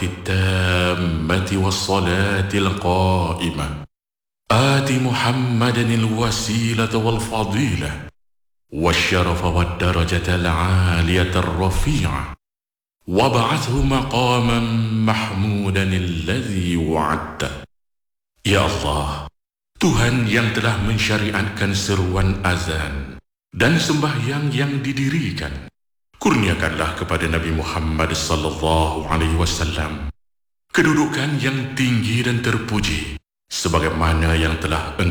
التامة والصلاة القائمة آت محمدا الوسيلة والفضيلة والشرف والدرجة العالية الرفيعة وابعثه مقاما محمودا الذي وعدته. Ya Allah, Tuhan yang telah mensyariatkan seruan azan dan sembahyang yang didirikan, kurniakanlah kepada Nabi Muhammad sallallahu alaihi wasallam kedudukan yang tinggi dan terpuji sebagaimana yang telah